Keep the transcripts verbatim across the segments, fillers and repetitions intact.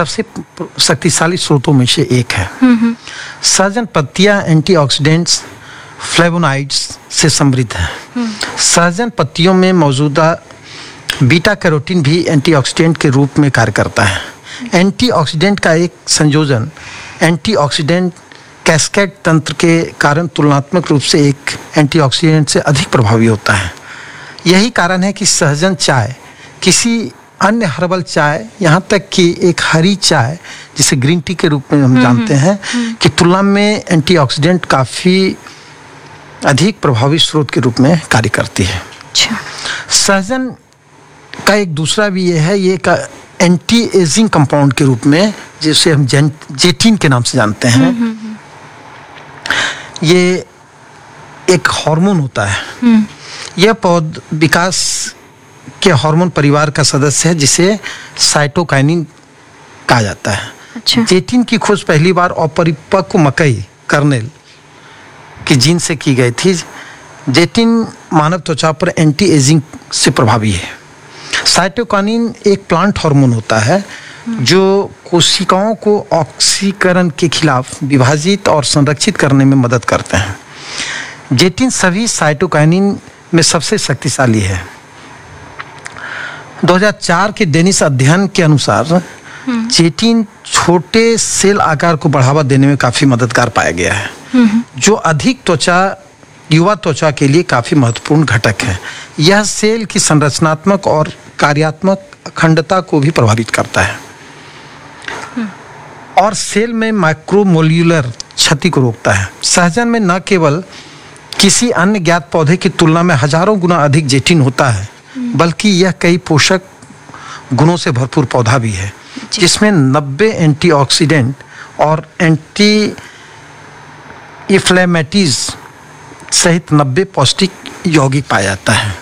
सबसे शक्तिशाली स्रोतों में से एक है। सहजन पत्तियां एंटीऑक्सीडेंट्स, फ्लेवोनॉइड्स से समृद्ध है। सहजन पत्तियों में मौजूदा बीटा कैरोटीन भी एंटीऑक्सीडेंट के रूप में कार्य करता है। एंटीऑक्सीडेंट का एक संयोजन एंटीऑक्सीडेंट कैस्केड तंत्र के कारण तुलनात्मक रूप से एक एंटीऑक्सीडेंट से अधिक प्रभावी होता है। यही कारण है कि सहजन चाय किसी अन्य हर्बल चाय, यहाँ तक कि एक हरी चाय जिसे ग्रीन टी के रूप में हम जानते हैं, कि तुलना में एंटीऑक्सीडेंट काफ़ी अधिक प्रभावी स्रोत के रूप में कार्य करती है। अच्छा। सहजन का एक दूसरा भी ये है, ये का एंटी एजिंग कंपाउंड के रूप में, जिसे हम जेटिन के नाम से जानते हैं। ये एक हार्मोन होता है। यह पौध विकास के हार्मोन परिवार का सदस्य है जिसे साइटोकाइनिन कहा जाता है। अच्छा। जेटिन की खोज पहली बार अपरिपक्व मकई कर्नेल की जीन से की गई थी। जेटिन मानव त्वचा पर एंटी एजिंग से प्रभावी है। साइटोकाइनिन एक प्लांट हार्मोन होता है जो कोशिकाओं को ऑक्सीकरण के खिलाफ विभाजित और संरक्षित करने में मदद करते हैं। जेटिन सभी साइटोकाइनिन में सबसे शक्तिशाली है। दो हज़ार चार के डेनिस अध्ययन के अनुसार जेटिन छोटे सेल आकार को बढ़ावा देने में काफी मददगार पाया गया है, जो अधिक त्वचा युवा त्वचा के लिए काफी महत्वपूर्ण घटक है। यह सेल की संरचनात्मक और कार्यात्मक अखंडता को भी प्रभावित करता है और सेल में माइक्रोमोल्यूलर क्षति को रोकता है। सहजन में न केवल किसी अन्य ज्ञात पौधे की तुलना में हजारों गुना अधिक जेटिन होता है, बल्कि यह कई पोषक गुणों से भरपूर पौधा भी है, जिसमें नब्बे एंटीऑक्सीडेंट और एंटी इन्फ्लेमेटरीज सहित नब्बे पौष्टिक यौगिक पाया जाता है।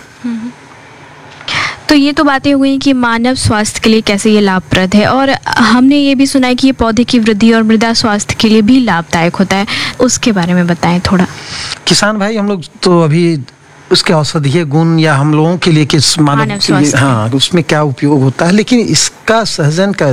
तो ये तो बातें हुई कि मानव स्वास्थ्य के लिए कैसे ये लाभप्रद है, और हमने ये भी सुना है कि ये पौधे की वृद्धि और मृदा स्वास्थ्य के लिए भी लाभदायक होता है। उसके बारे में बताएं थोड़ा। किसान भाई, हम लोग तो अभी उसके औषधीय गुण या हम लोगों के लिए किस मानव, मानव के लिए, हाँ, उसमें क्या उपयोग होता है, लेकिन इसका सहजन का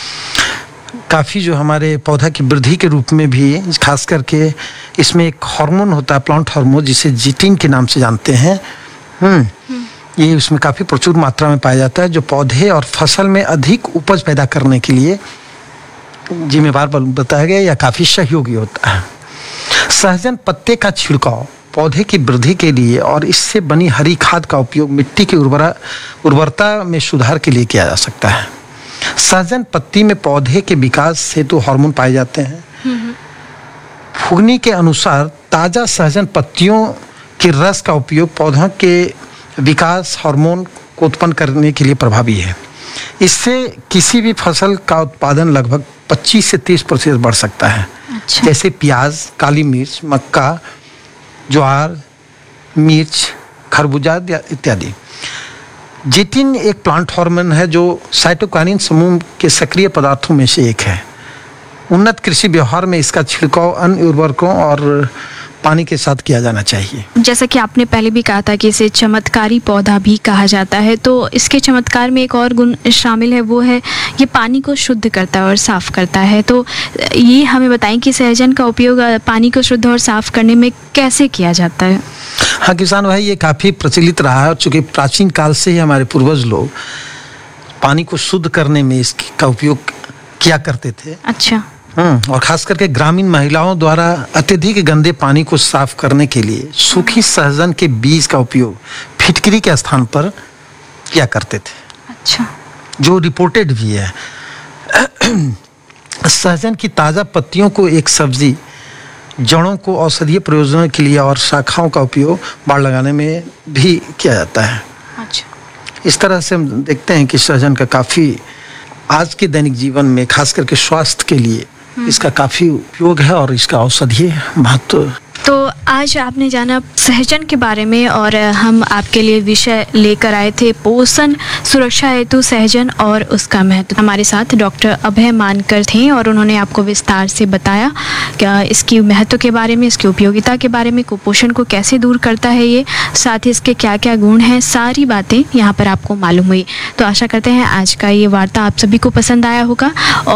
काफ़ी जो हमारे पौधा की वृद्धि के रूप में भी, खास करके इसमें एक हार्मोन होता है, प्लांट हार्मोन, जिसे जेटिन के नाम से जानते हैं। हम्म ये उसमें काफ़ी प्रचुर मात्रा में पाया जाता है, जो पौधे और फसल में अधिक उपज पैदा करने के लिए जिम्मेवार बताया गया या काफ़ी सहयोगी होता है। सहजन पत्ते का छिड़काव पौधे की वृद्धि के लिए और इससे बनी हरी खाद का उपयोग मिट्टी की उर्वरा उर्वरता में सुधार के लिए किया जा सकता है। सहजन पत्ती में पौधे के विकास हेतु हार्मोन पाए जाते हैं। फुगनी के अनुसार ताज़ा सहजन पत्तियों के रस का उपयोग पौधों के विकास हार्मोन को उत्पन्न करने के लिए प्रभावी है। इससे किसी भी फसल का उत्पादन लगभग पच्चीस से तीस प्रतिशत बढ़ सकता है। अच्छा। जैसे प्याज, काली मिर्च, मक्का, ज्वार, मिर्च, खरबूजा इत्यादि। जेटिन एक प्लांट हार्मोन है जो साइटोकाइनिन समूह के सक्रिय पदार्थों में से एक है। उन्नत कृषि व्यवहार में इसका छिड़काव अन्य उर्वरकों और पानी के साथ किया जाना चाहिए। जैसा कि आपने पहले भी कहा था कि इसे चमत्कारी पौधा भी कहा जाता है, तो इसके चमत्कार में एक और गुण शामिल है, वो है ये पानी को शुद्ध करता है और साफ करता है। तो ये हमें बताएं कि सहजन का उपयोग पानी को शुद्ध और साफ करने में कैसे किया जाता है। हाँ किसान भाई, ये काफ़ी प्रचलित रहा है, चूँकि प्राचीन काल से ही हमारे पूर्वज लोग पानी को शुद्ध करने में इसका उपयोग किया करते थे। अच्छा। हम्म और खास करके ग्रामीण महिलाओं द्वारा अत्यधिक गंदे पानी को साफ करने के लिए सूखी सहजन के बीज का उपयोग फिटकरी के स्थान पर किया करते थे। अच्छा। जो रिपोर्टेड भी है। सहजन की ताज़ा पत्तियों को एक सब्जी, जड़ों को औषधीय प्रयोजनों के लिए और शाखाओं का उपयोग बाड़ लगाने में भी किया जाता है। अच्छा। इस तरह से हम देखते हैं कि सहजन का काफ़ी आज के दैनिक जीवन में खास करके स्वास्थ्य के लिए इसका काफ़ी उपयोग है और इसका औषधीय महत्व। तो आज आपने जाना सहजन के बारे में, और हम आपके लिए विषय लेकर आए थे पोषण सुरक्षा हेतु सहजन और उसका महत्व। हमारे साथ डॉक्टर अभय मानकर थे और उन्होंने आपको विस्तार से बताया क्या इसकी महत्व के बारे में, इसकी उपयोगिता के बारे में, कुपोषण को कैसे दूर करता है ये, साथ ही इसके क्या क्या गुण हैं, सारी बातें यहाँ पर आपको मालूम हुई। तो आशा करते हैं आज का ये वार्ता आप सभी को पसंद आया होगा।